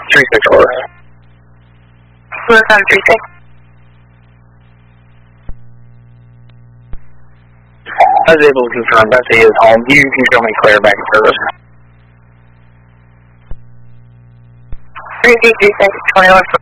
364. Who's on 36? I was able to confirm Betsy is home. You can show me clear back in service. 3336, 21